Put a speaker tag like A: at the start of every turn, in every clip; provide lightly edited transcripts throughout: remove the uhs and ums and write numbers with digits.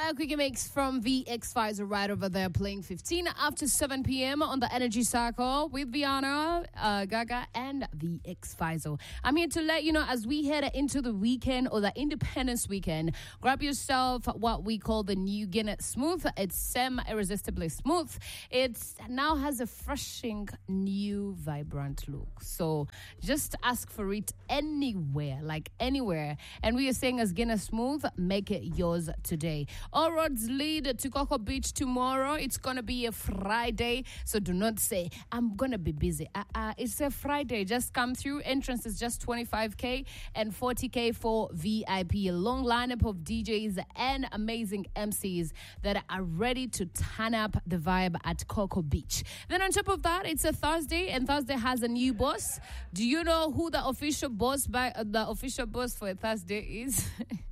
A: a quickie mix from the X-Files right over there playing 15 after 7 p.m. on the Energy Circle with Viana, Gaga, and the X-Files. I'm here to let you know as we head into the weekend or the Independence weekend, grab yourself what we call the new Guinness Smooth. It's irresistibly smooth. It now has a refreshing, new, vibrant look. So just ask for it anywhere, like anywhere. And we are saying as Guinness Smooth, make it yours today. All roads lead to Coco Beach tomorrow. It's going to be a Friday, so do not say, I'm going to be busy. It's a Friday. Just come through. Entrance is just $25K and $40K for VIP. A long lineup of DJs and amazing MCs that are ready to turn up the vibe at Coco Beach. Then on top of that, it's a Thursday, and Thursday has a new boss. Do you know who the official boss for a Thursday is?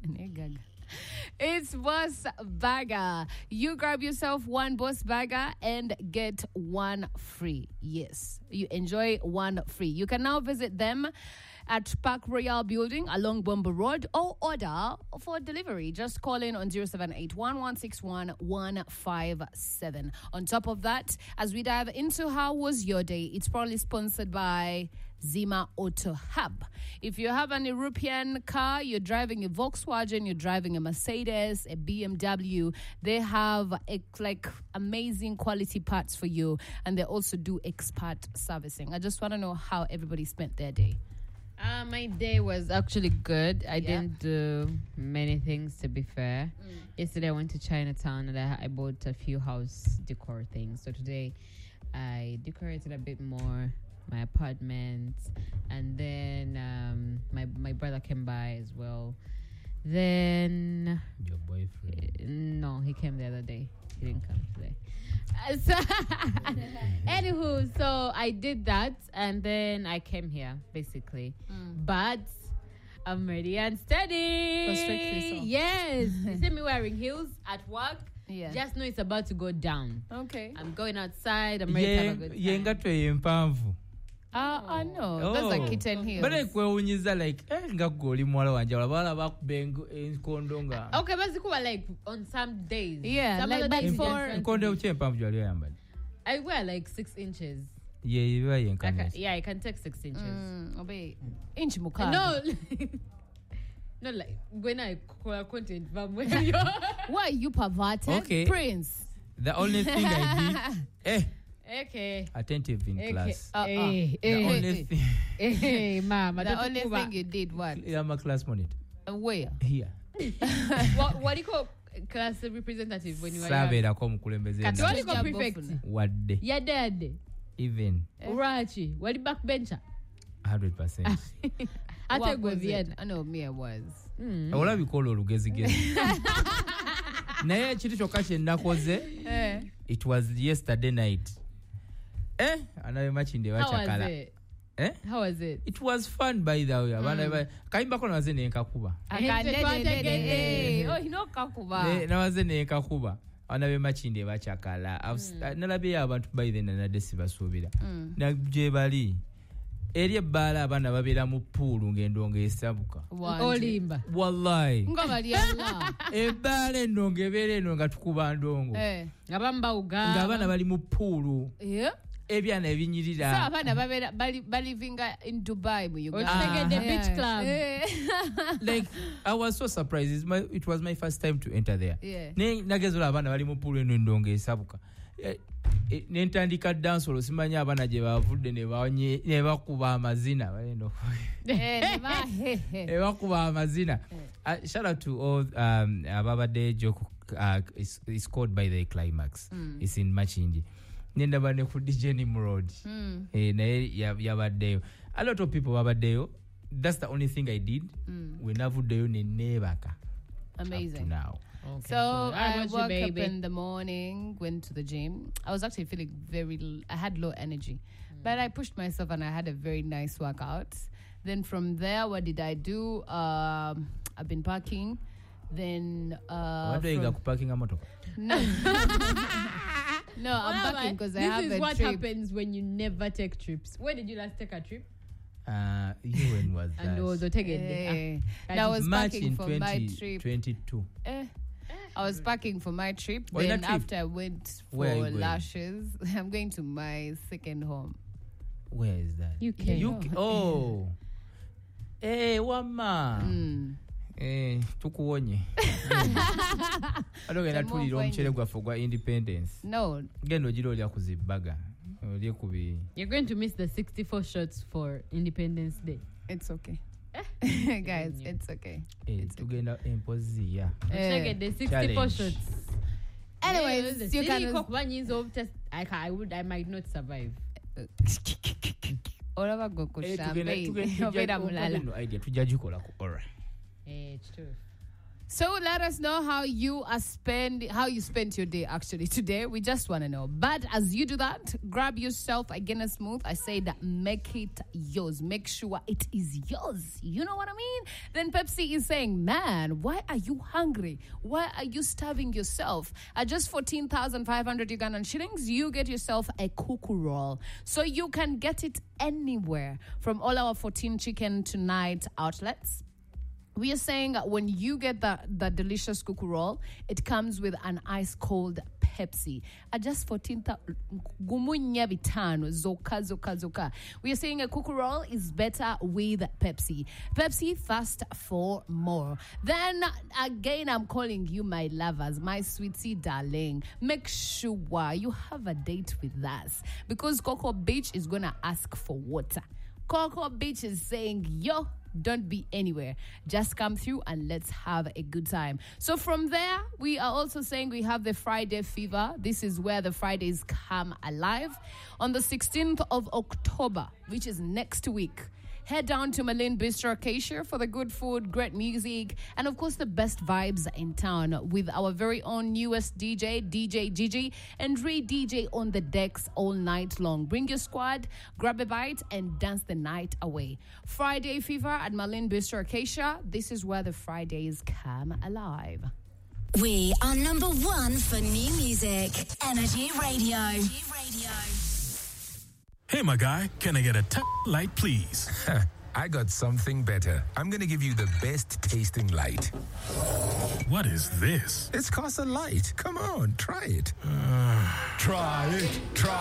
A: It's Boss Burger. You grab yourself one Boss Burger and get one free. Yes, you enjoy one free. You can now visit them at Park Royal Building along Bomba Road or order for delivery. Just call in on 078-1161-157. On top of that, as we dive into How Was Your Day, it's probably sponsored by Zima Auto Hub. If you have an European car, you're driving a Volkswagen, you're driving a Mercedes, a BMW, they have amazing quality parts for you, and they also do expert servicing. I just want to know how everybody spent their day.
B: My day was actually good. I didn't do many things, to be fair. Yesterday I went to Chinatown and I bought a few house decor things. So today I decorated a bit more my apartment, and then my brother came by as well. Then
C: your boyfriend?
B: No, he came the other day. He didn't come today. Anywho, so I did that, and then I came here, basically. But I'm ready and steady. Yes. You see me wearing heels at work? Yeah. Just know it's about to go down.
A: Okay.
B: I'm going outside. I'm ready to have a good time.
A: I know. That's like kitten heels.
C: But like kwewunyiza like nga goli mwala wanje wala bakubengo enkondonga.
B: Okay, but it's like on some days.
A: Yeah,
B: some
A: like
B: days
A: before
C: enkondo uchempa jwali yambali.
B: I wear like 6 inches.
C: Yeah, you wear yenkanesi.
B: Yeah, I can take 6 inches.
A: Obey inch mukada.
B: No. No, like when I call content from when you
A: why you perverted?
C: Okay.
A: Prince.
C: The only thing I did
B: okay.
C: Attentive in class.
B: Only thing. Hey, mama.
A: The only thing you did what?
C: I'm a class monitor.
A: Where?
C: Here.
B: What do you call class representative when you are
C: Savera ko mukulembeze.
B: What do you call prefect?
C: Wadde.
B: Yeah, dad.
C: Even.
B: Urachi. What the backbencher?
C: 100%.
B: I take with the end.
A: I know me I was.
C: Ola bikola olugezigezi. Naye kitu kyokka kye nakoze. It was yesterday night. Anawe machinde wachakala.
B: How was it?
C: It was fun, by the way. Kaimba ko nawaze nenkakuba.
A: Oh, you know kakuba.
C: Nawaze nenkakuba. Anawe machinde wachakala. Nalabe abantu by the nanadesi basubira. Na jebali. Eri ebbala abana babeera mu poolu ng'endongo esabuka.
B: Olimba.
C: Wallahi.
A: Nga bali Allah.
C: Ebbala endongo ebeera eno nga tukuba ndongo.
B: Nga bamba ugamba.
C: Nga abana bali mu poolu. Ebyana ebinyirira.
A: So abana babeera balivinga in Dubai mu
B: Uganda. The beach club.
C: Like, I was so surprised. It was my first time to enter there. Nagezola abana bali mu poolu eno endongo esabuka. Nentandika dance olosimanya abana je bavudde ne bakuba amazina balendo bakuba amazina. Shout out to all ababade joke is called by the climax. It's in Machindi. Nenda bane ku DJ Nimrod naye yabaddeyo. A lot of people babaddeyo. That's the only thing I did. We navuddeyo ne nebaka.
A: Amazing.
C: Now.
A: Okay, so I woke up in the morning, went to the gym. I was actually feeling I had low energy. But I pushed myself and I had a very nice workout. Then from there, what did I do? I've been parking. Then
C: what do you got parking a motor?
A: No. No, I'm parking because I have a trip.
B: This is what happens when you never take trips. Where did you last take a trip?
C: When was that?
B: And also take it.
A: That was
C: March
A: parking
C: in
A: for my trip.
C: 2022.
A: I was packing for my trip.
C: Why
A: Then
C: not trip?
A: after I went
C: Where are
A: for
C: you going?
A: lashes, I'm going to my second home.
C: Where is that?
B: UK.
C: Oh. Hey, wama. Tukuonye. Adogenda tulira omuchere gwaffe gwa independence.
A: No.
C: Genda ogira olya ku zibbaga. Olye ku bi.
B: You're going to miss the 64 shots for Independence Day.
A: It's okay. Guys, it's okay.
C: Tugenda empoziya.
B: Check it, the 64
C: Challenge.
B: shots.
A: Anyways, you can.
B: I might not survive.
A: Olaba go ku champagne. Obera mulala.
C: Idea tujja gikola ku ora.
B: It's true.
A: So let us know how you spent your day actually today. We just want to know. But as you do that, grab yourself a Guinness Smooth. I said make it yours. Make sure it is yours. You know what I mean? Then Pepsi is saying, man, why are you hungry? Why are you starving yourself? At just 14,500 Ugandan shillings, you get yourself a kuku roll. So you can get it anywhere from all our 14 Chicken Tonight outlets. We are saying when you get the delicious kuku roll, it comes with an ice cold Pepsi at just 14,000 gumunya bitano zoka. We are saying a kuku roll is better with Pepsi. Pepsi, fast for more. Then again, I'm calling you my lovers, my sweetie darling. Make sure you have a date with us because Cocoa Beach is gonna ask for water. Cocoa Beach is saying, yo, don't be anywhere. Just come through and let's have a good time. So from there, we are also saying we have the Friday Fever. This is where the Fridays come alive. On the 16th of October, which is next week, head down to Malin Bistro Acacia for the good food, great music, and of course the best vibes in town with our very own newest DJ, DJ Gigi, and Ray DJ on the decks all night long. Bring your squad, grab a bite, and dance the night away. Friday Fever at Malin Bistro Acacia. This is where the Fridays come alive.
D: We are number one for new music. Energy Radio.
E: Hey, my guy, can I get a light, please?
F: I got something better. I'm going to give you the best tasting light.
E: What is this?
F: It's Casa Light. Come on, try it.
E: Try it.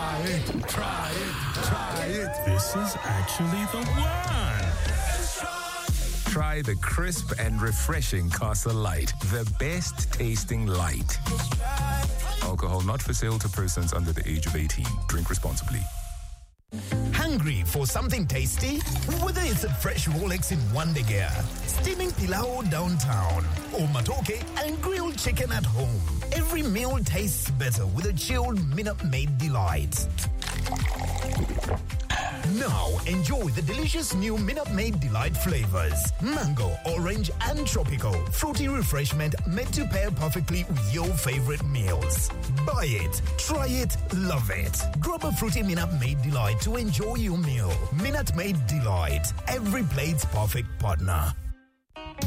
E: This is actually the one.
F: Try the crisp and refreshing Casa Light. The best tasting light. Alcohol not for sale to persons under the age of 18. Drink responsibly.
G: Hungry for something tasty? Whether it's a fresh Rolex in Wandegea, steaming pilau downtown, or matoke and grilled chicken at home, every meal tastes better with a chilled Minute Maid Delight. Now, enjoy the delicious new Minute Maid Delight flavors. Mango, orange, and tropical. Fruity refreshment made to pair perfectly with your favorite meals. Buy it, try it, love it. Grab a fruity Minute Maid Delight to enjoy your meal. Minute Maid Delight. Every plate's perfect partner.